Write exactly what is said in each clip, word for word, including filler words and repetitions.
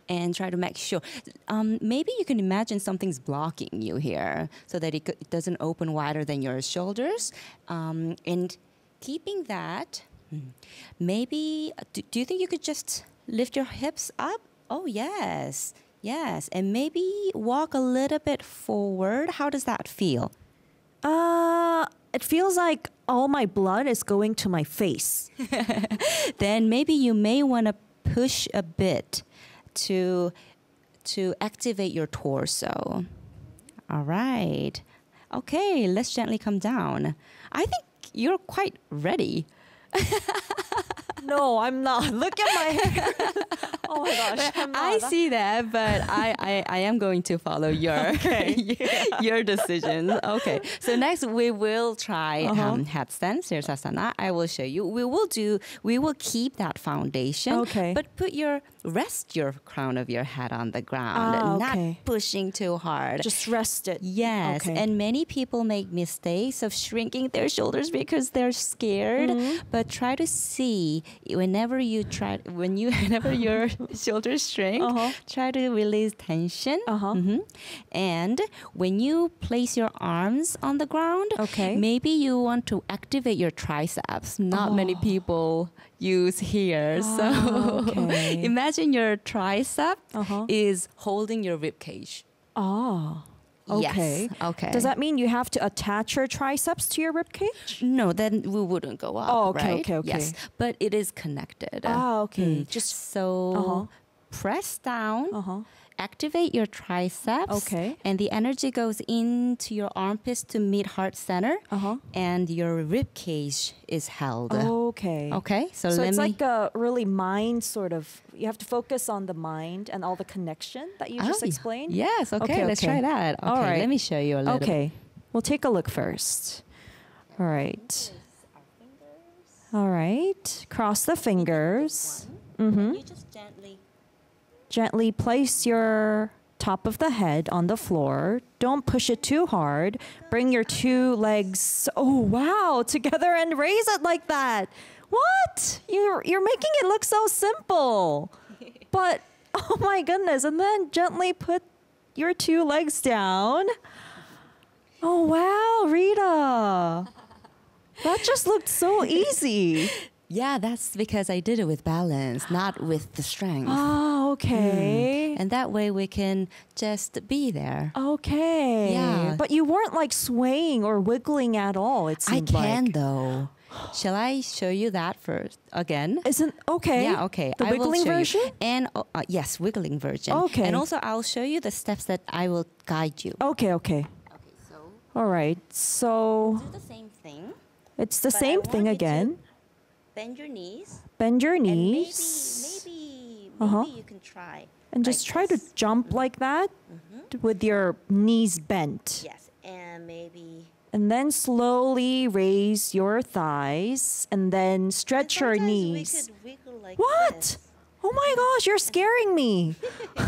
and try to make sure. Um, maybe you can imagine something's blocking you here so that it, c- it doesn't open wider than your shoulders. Um, and keeping that, hmm, maybe, do, do you think you could just lift your hips up? Oh, yes. Yes. And maybe walk a little bit forward. How does that feel? Uh, it feels like all my blood is going to my face. Then maybe you may want to push a bit to to activate your torso. All right. Okay, let's gently come down. I think you're quite ready. No, I'm not. Look at my hair. Oh my gosh. I'm not. I see that, but I, I, I am going to follow your your decisions. Okay. So next we will try Uh-huh. um, headstand, Sirsasana. I will show you. We will do. We will keep that foundation. Okay. But put your rest your crown of your head on the ground, Ah, not okay. pushing too hard. Just rest it. Yes, Okay. and many people make mistakes of shrinking their shoulders because they're scared. Mm-hmm. But try to see whenever you try, when you whenever your shoulders shrink, Uh-huh. try to release tension. Uh-huh. Mhm. And when you place your arms on the ground, Okay. maybe you want to activate your triceps. Not many Oh. people use here, so Ah, okay. imagine your tricep Uh-huh. is holding your rib cage. Oh. Okay. Yes. Okay. Does that mean you have to attach your triceps to your rib cage? No, then we wouldn't go up. Oh, okay, right? okay, okay. Yes, but it is connected. Ah, okay. Mm. Just so Uh-huh. press down, uh-huh. activate your triceps, Okay. and the energy goes into your armpits to meet heart center, Uh-huh. and your rib cage is held. Okay. Okay, so, So let it's me. like a really mind sort of, you have to focus on the mind and all the connection that you just Oh, explained. Yes. Okay, Okay, let's okay. try that. Okay, All right. let me show you a little. Okay. We'll take a look first. All right. All right. Cross the fingers. Mm-hmm. You just gently. Gently place your top of the head on the floor. Don't push it too hard. Bring your two legs, oh wow, together and raise it like that. What? You're, you're making it look so simple. But, oh my goodness. And then gently put your two legs down. Oh wow, Rita. That just looked so easy. Yeah, that's because I did it with balance, not with the strength. Oh, okay. And that way we can just be there. Okay. Yeah. But you weren't like swaying or wiggling at all, it I seemed can like. though. Shall I show you that first again? Isn't okay. Yeah, okay. The I will wiggling show you. version? And uh, uh, yes, wiggling version. Okay. And also I'll show you the steps that I will guide you. Okay, okay. Okay, so All right. So do the same thing. it's the But I same want thing you to again. Bend your knees. Bend your And knees. maybe, maybe, maybe Uh-huh. you can try. And just like try this. to jump like that Mhm. with your knees bent. Yes, and maybe. And then slowly raise your thighs and then stretch your Sometimes knees. We could wiggle like What? this. Oh my gosh, you're scaring me.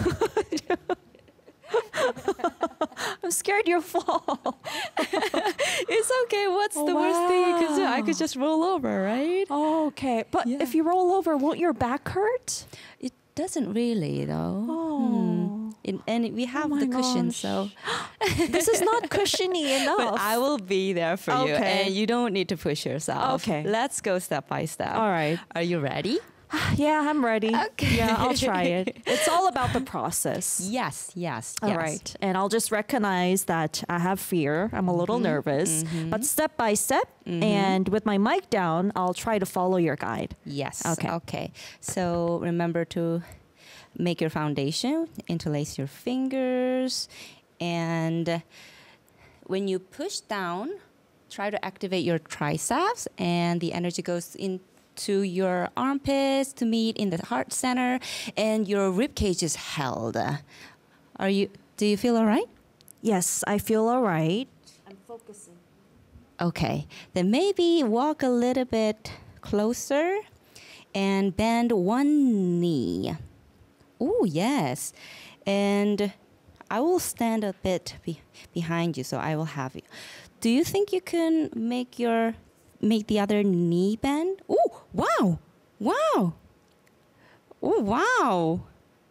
I'm scared you'll fall. It's okay. What's Oh, the worst thing you could do? I wow. could just roll over, right? Okay. But Yeah. if you roll over, won't your back hurt? It doesn't really, though. Oh. It, and we have my the cushion, gosh. so. This is not cushiony enough. But I will be there for you, Okay. and you don't need to push yourself. Okay. Let's go step by step. All right. Are you ready? Yeah, I'm ready. Okay. Yeah, I'll try it. It's all about the process. Yes, yes, All yes. right. And I'll just recognize that I have fear. I'm a little nervous. But step by step, and with my mic down, I'll try to follow your guide. Yes. Okay. Okay. So remember to make your foundation, interlace your fingers, and when you push down, try to activate your triceps, and the energy goes into your armpits to meet in the heart center, and your rib cage is held. Are you? Do you feel all right? Yes, I feel all right. I'm focusing. Okay. Then maybe walk a little bit closer and bend one knee. Oh, yes. And I will stand a bit be- behind you, so I will have you. Do you think you can make your make the other knee bend? Oh, wow. Wow. Oh, wow.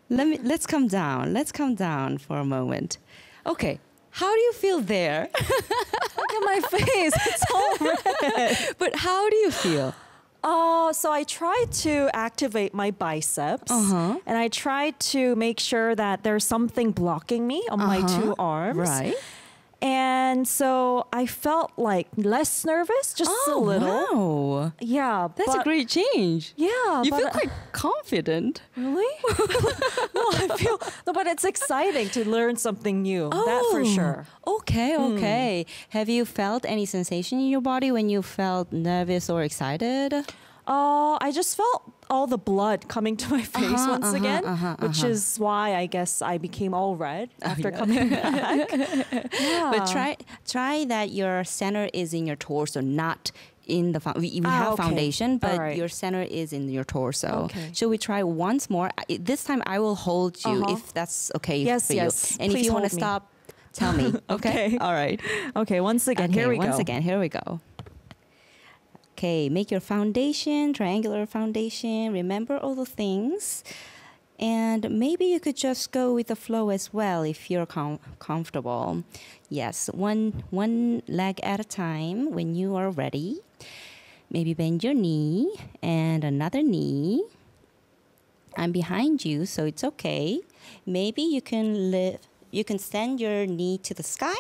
Let me let's come down. Let's come down for a moment. Okay. How do you feel there? Look at my face. It's all red. But how do you feel? Oh, so I tried to activate my biceps, Uh-huh. and I tried to make sure that there's something blocking me on my Uh-huh. two arms. Right. And so I felt like less nervous, just a little. Wow. Yeah. That's a but- great change. Yeah. You but- feel quite confident. Really? No, I feel no, but it's exciting to learn something new. That for sure. Okay, okay. Have you felt any sensation in your body when you felt nervous or excited? Uh, I just felt all the blood coming to my face Uh-huh, once uh-huh, again, uh-huh, which uh-huh. is why I guess I became all red after yeah. coming back. Yeah. But try try that your center is in your torso, not in the fo- we, we Ah, have okay. foundation, but All right. your center is in your torso. Okay. Shall we try once more? I- This time I will hold you Uh-huh. if that's okay Yes, for yes. you. And if Please you want to hold me. stop, tell me. Okay. Okay. All right. Okay, once again, Okay, here we once go. again, here we go. Okay, make your foundation, triangular foundation. Remember all the things. And maybe you could just go with the flow as well if you're com- comfortable. Yes, one one leg at a time when you are ready. Maybe bend your knee and another knee. I'm behind you, so it's okay. Maybe you can lift, you can stand your knee to the sky.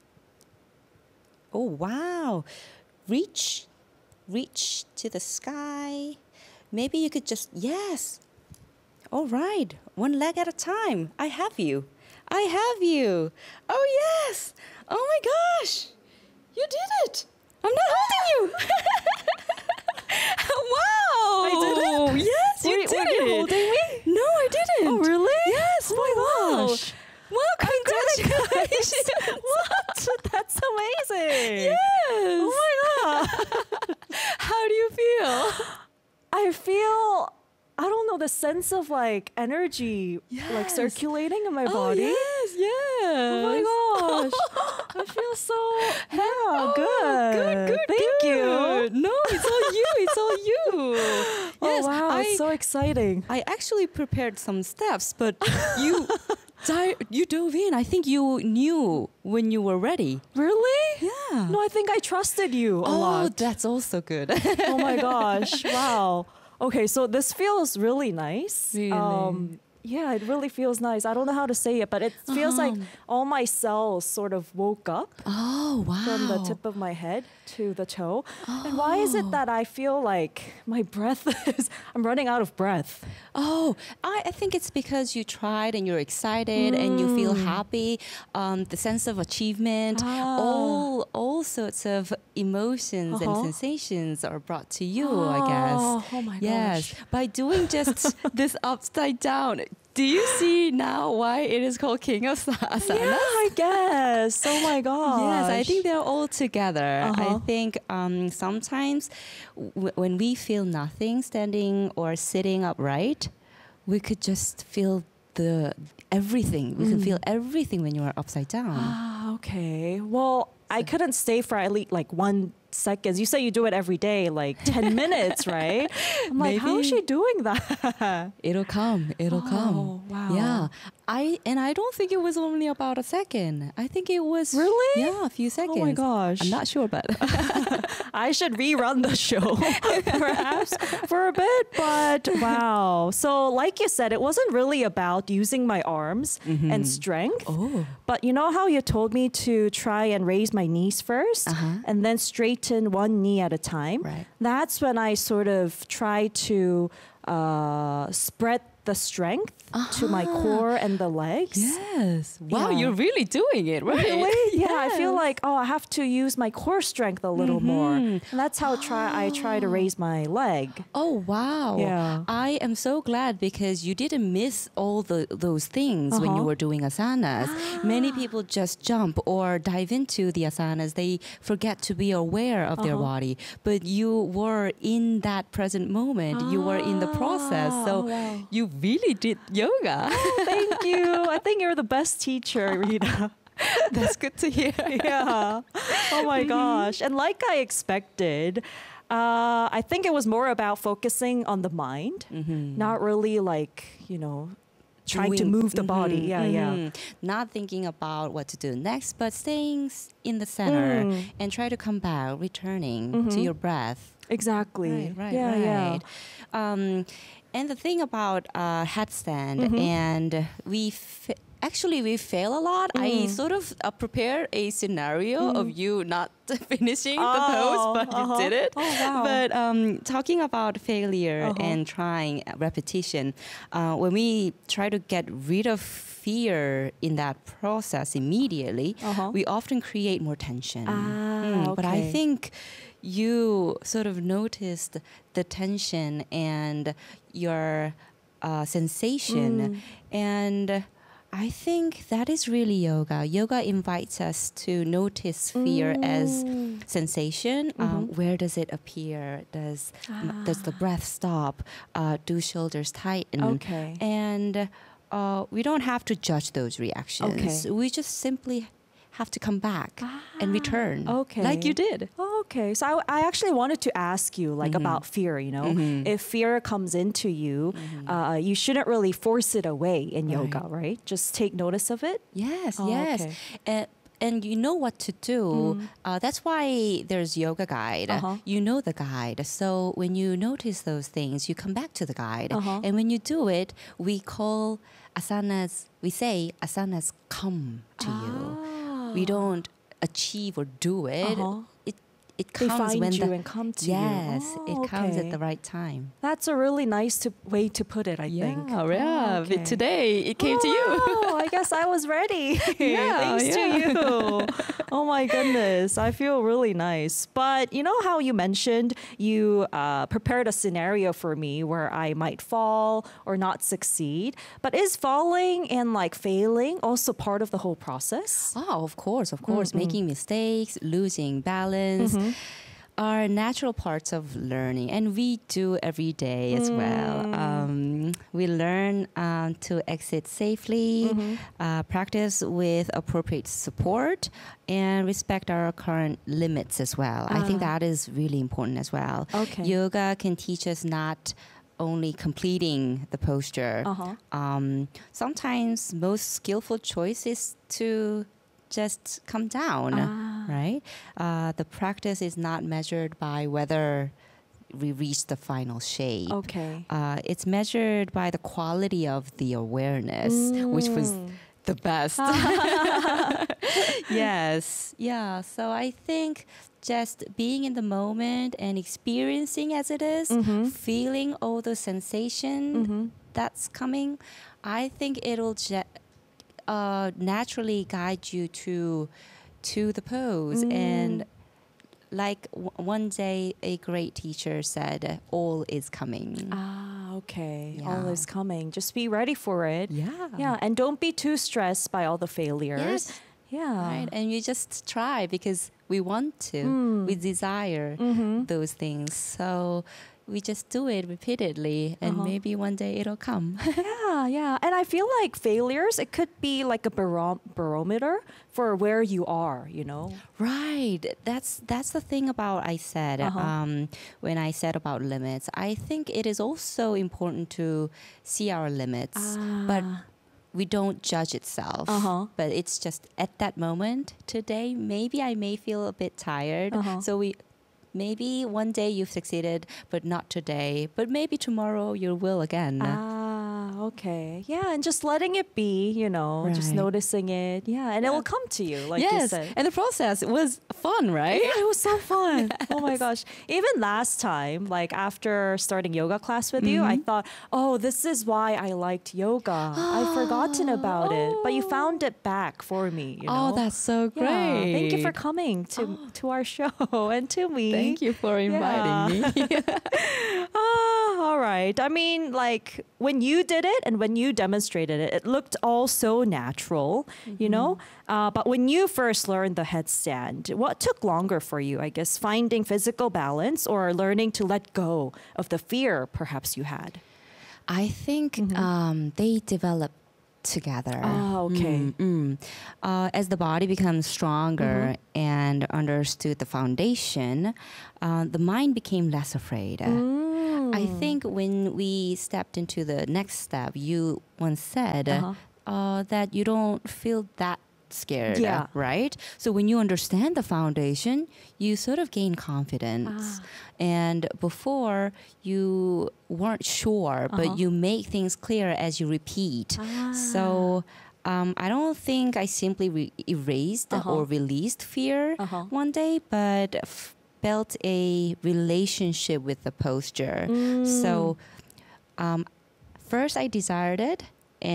Oh, wow. Reach, reach to the sky. Maybe you could just, yes. All right, one leg at a time. I have you. I have you. Oh, yes. Oh, my gosh. You did it. I'm not holding you. Wow. I did it? Yes, you Were- did were it. you holding me? No, I didn't. Oh, really? Yes. Oh my wow. gosh. Wow, congratulations. What? That's amazing. Yes. Oh my god. How do you feel? I feel I don't know the sense of like energy like Yes. circulating in my Oh, body. yes, yes. Oh my gosh. I feel so yeah, Oh, good. Good, good, Thank good. you. No, it's all you. It's all you. Oh wow, I, it's so exciting. I actually prepared some steps, but you di- you dove in. I think you knew when you were ready. Really? Yeah. No, I think I trusted you a oh, lot. that's also good. Oh my gosh. Wow. Okay, so this feels really nice. Really? Um, yeah, it really feels nice. I don't know how to say it, but it feels like Um. all my cells sort of woke up Oh, wow. from the tip of my head to the toe. And why is it that I feel like my breath is, I'm running out of breath? Oh, I, I think it's because you tried and you're excited and you feel Mm. happy. Um, the sense of achievement, Ah. all all sorts of emotions and Uh-huh. sensations are brought to you. I guess. Oh, oh my Yes, gosh. by doing just this upside down. Do you see now why it is called King of Asanas? Yeah, I guess. Oh my gosh. Yes, I think they're all together. I Uh-huh. think um, sometimes w- when we feel nothing standing or sitting upright, we could just feel the everything. We can feel everything when you are upside down. Ah, okay. Well, I couldn't stay for at least like one seconds. You say you do it every day, like ten minutes, right? I'm like, how is Maybe- she doing that? It'll come. It'll Oh, come. wow. Yeah. I and I don't think it was only about a second. I think it was Really? Yeah, a few seconds. Oh my gosh. I'm not sure, but I should rerun the show perhaps for a bit, but wow. So, like you said, it wasn't really about using my arms and strength. oh. But you know how you told me to try and raise my knees 1st Uh-huh. and then straighten one knee at a time? Right. That's when I sort of try to uh, spread the strength to my Ah. core and the legs. Yes. Wow, Yeah. you're really doing it, right? Really? Yeah, I feel Yes. like oh, I have to use my core strength a little more. And that's how try I try to raise my leg. Oh wow! Yeah. I am so glad because you didn't miss all the those things when you Uh-huh. were doing asanas. Many people just jump or dive into the asanas. They forget to be aware of their Uh-huh. body. But you were in that present moment. You were in the process. Ah, So oh, wow. you really did yoga. Thank you. I think you're the best teacher, Rita. That's good to hear. Yeah. Oh my gosh. And like I expected, uh, I think it was more about focusing on the mind, not really like, you know, trying to doing- move the body. mhm, Yeah, yeah. mhm. Not thinking about what to do next, but staying s- in the center Mm. and try to come back, returning to Mhm. your breath. Exactly. Right, right, yeah, right. yeah. Um, and the thing about uh, headstand, Mhm. and we f- actually we fail a lot. I Mm. sort of uh, prepared a scenario of you not finishing the Oh, pose, but uh-huh. you did it. Oh, wow. But um, talking about failure Uh-huh. and trying repetition, uh, when we try to get rid of fear in that process immediately, Uh-huh. we often create more tension. Ah, Mm, But I okay. think you sort of noticed the tension and your uh, sensation. And I think that is really yoga. Yoga invites us to notice fear as Mm. sensation. Um, where does it appear? Does m- does the breath stop? Uh, do shoulders tighten? Okay. And uh, we don't have to judge those reactions. Okay. We just simply have to come back and return. okay. Like you did. Okay, so I, I actually wanted to ask you like about fear. You know, Mhm. if fear comes into you, uh, you shouldn't really force it away in yoga, right? Just take notice of it. Yes, Oh, yes. okay. And, and you know what to do. Uh, that's why there's yoga guide. Uh-huh. You know the guide. So when you notice those things, you come back to the guide. Uh-huh. And when you do it, we call asanas, we say asanas come to you. We don't achieve or do it. Uh-huh. It it They comes find when you the and come to you. yes, Oh, it comes okay. at the right time. That's a really nice to, way to put it, I think. yeah. Oh, okay. Today it came to you. Oh, I guess I was ready. Yeah, Thanks yeah. to you. Oh my goodness. I feel really nice. But you know how you mentioned you uh, prepared a scenario for me where I might fall or not succeed. But is falling and like failing also part of the whole process? Oh, of course, of course. Making mistakes, losing balance are natural parts of learning, and we do every day as well. Um, we learn um, to exit safely, uh, practice with appropriate support, and respect our current limits as well. I think that is really important as well. Okay. Yoga can teach us not only completing the posture. Uh-huh. Um, sometimes most skillful choice is to just come down, Ah. right? Uh, the practice is not measured by whether we reach the final shape. Okay. Uh, it's measured by the quality of the awareness, which was Mm. the best. Yes. Yeah. So I think just being in the moment and experiencing as it is, Mhm. feeling all the sensation Mhm. that's coming, I think it'll je- uh, naturally guide you to to the pose. Mm. And like w- one day a great teacher said, all is coming. Ah, okay. All Yeah. is coming. Just be ready for it. Yeah. Yeah, and don't be too stressed by all the failures. Yes. Yeah. Right. And you just try because we want to, Mm. we desire Mhm. those things. So we just do it repeatedly, and Uh-huh. maybe one day it'll come. Yeah, yeah. And I feel like failures, it could be like a baro- barometer for where you are, you know? Right. That's that's the thing about I said Uh-huh. um, when I said about limits. I think it is also important to see our limits, but Ah. we don't judge itself. Uh-huh. But it's just at that moment today. Maybe I may feel a bit tired, Uh-huh. so we. Maybe one day you've succeeded, but not today. But maybe tomorrow you will again. Ah, okay. Yeah, and just letting it be, you know, just Right. noticing it. Yeah, and it will come to you, like you yes, said. and the process was fun, right? Yeah, it was so fun. Oh my gosh. Even last time, like after starting yoga class with you, I thought, oh, this is why I liked yoga. I'd forgotten about it. But you found it back for me, you know? Oh, that's so great. Yeah. Thank you for coming to, to our show and to me. Thank you for inviting me. Ah, all right. I mean, like when you did it and when you demonstrated it, it looked all so natural, you know? Uh, but when you first learned the headstand, what took longer for you? I guess finding physical balance or learning to let go of the fear perhaps you had? I think um, they develop together. Ah, okay. Mm, mm. Uh, as the body becomes stronger and understood the foundation, uh, the mind became less afraid. Mm. I think when we stepped into the next step, you once said Uh-huh. uh, that you don't feel that scared, Yeah. right? So when you understand the foundation, you sort of gain confidence. Ah. And before, you weren't sure, Uh-huh. but you make things clear as you repeat. Ah. So um, I don't think I simply re- erased Uh-huh. or released fear Uh-huh. one day, but f- built a relationship with the posture. Mm. So um, first I desired it,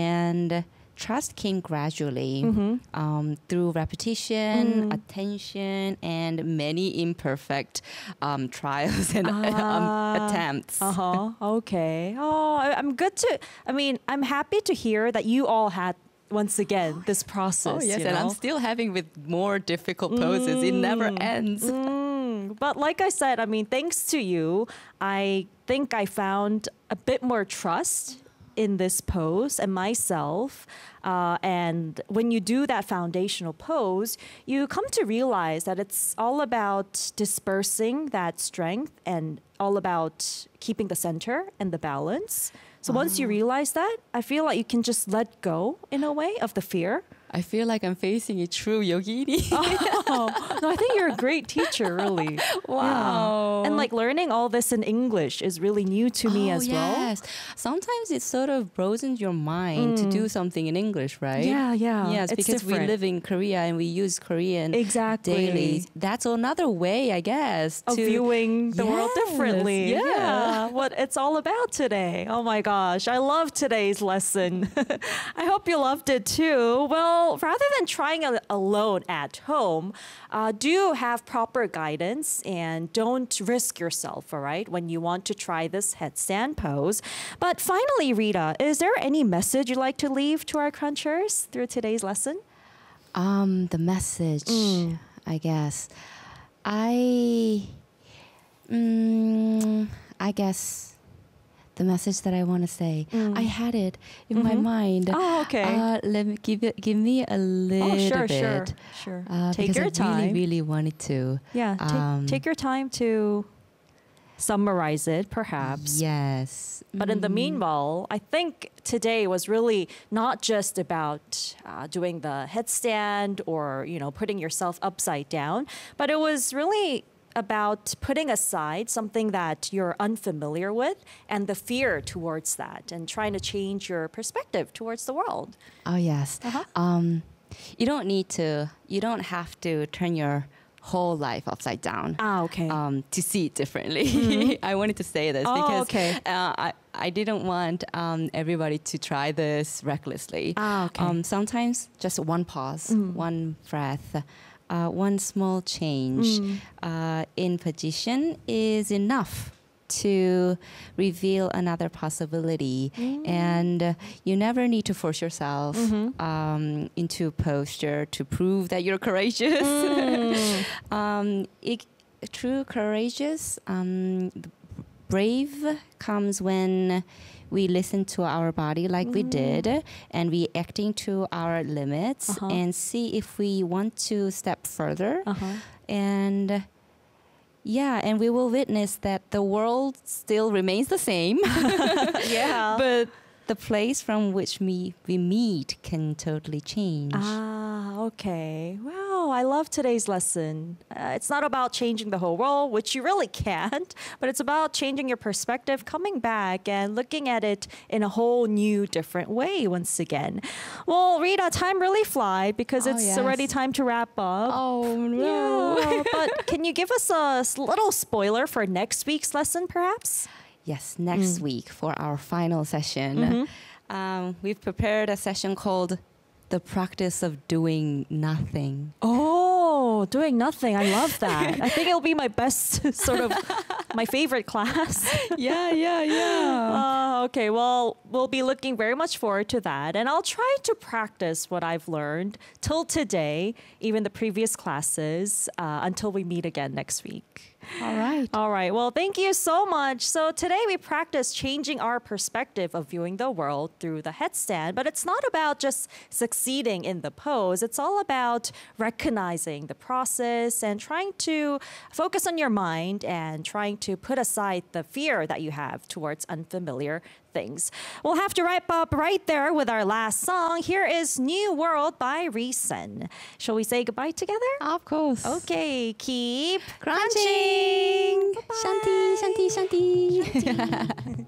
and trust came gradually Mhm. um, through repetition, Mm. attention, and many imperfect um, trials and um, Ah. attempts. Uh huh. Okay. Oh, I, I'm good to. I mean, I'm happy to hear that you all had once again this process. Oh yes, you and I'm know? still having with more difficult poses. It never Mm. ends. Mm. But like I said, I mean, thanks to you, I think I found a bit more trust in this pose and myself. Uh, and when you do that foundational pose, you come to realize that it's all about dispersing that strength and all about keeping the center and the balance. So once you realize that, I feel like you can just let go in a way of the fear. I feel like I'm facing a true yogini. Oh, no, I think you're a great teacher, really. Wow. Yeah. And like learning all this in English is really new to me Oh, as well. yes. Sometimes it sort of broadens your mind to do something in English, right? Mm. Yeah, yeah. Yes, It's because we different. live in Korea and we use Korean Exactly. daily. That's another way, I guess, Of to viewing the world Yes, differently. yeah. What it's all about today. Oh my gosh, I love today's lesson. I hope you loved it too. Well, rather than trying it alone at home, uh, do have proper guidance and don't risk yourself, all right, when you want to try this headstand pose. But finally, Rita, is there any message you'd like to leave to our crunchers through today's lesson? Um, the message, Mm. I guess. I, mm, I guess the message that I want to say, I had it in my mind. Oh, okay. Uh, let me give it, give me a little Oh, sure, bit. sure, sure. Uh, Take because your I time. really, really wanted to. Yeah, take, Um, take your time to summarize it, perhaps. Yes. But in the meanwhile, I think today was really not just about uh, doing the headstand or, you know, putting yourself upside down, but it was really about putting aside something that you're unfamiliar with and the fear towards that and trying to change your perspective towards the world. Oh yes. Uh-huh. Um, you don't need to. You don't have to turn your whole life upside down. Ah, okay. Um, to see it differently. I wanted to say this Oh, because okay. uh, I I didn't want um, everybody to try this recklessly. Ah, okay. Um, sometimes just one pause, one breath. Uh, one small change uh, in position is enough to reveal another possibility. And uh, you never need to force yourself um, into posture to prove that you're courageous. um, it, true courageous, um, brave comes when we listen to our body like we did and we acting to our limits Uh-huh. and see if we want to step further. Uh-huh. And yeah, and we will witness that the world still remains the same, Yeah. but the place from which we, we meet can totally change. Ah, okay. Wow, I love today's lesson. Uh, it's not about changing the whole world, which you really can't, but it's about changing your perspective, coming back and looking at it in a whole new, different way once again. Well, Rita, time really fly because Oh, it's yes. already time to wrap up. Oh Yeah, but can you give us a s- little spoiler for next week's lesson, perhaps? Yes, next week for our final session, um, we've prepared a session called The Practice of Doing Nothing. Oh, doing nothing. I love that. I think it'll be my best sort of my favorite class. Yeah, yeah, yeah. Uh, okay, well, we'll be looking very much forward to that. And I'll try to practice what I've learned till today, even the previous classes, uh, until we meet again next week. All right. All right. Well, thank you so much. So today we practiced changing our perspective of viewing the world through the headstand, but it's not about just succeeding in the pose. It's all about recognizing the process and trying to focus on your mind and trying to put aside the fear that you have towards unfamiliar things. We'll have to wrap up right there with our last song. Here is New World by Reason. Shall we say goodbye together? Of course. Okay, keep Crunching. Bye-bye. Shanti, shanti, shanti. Shanti.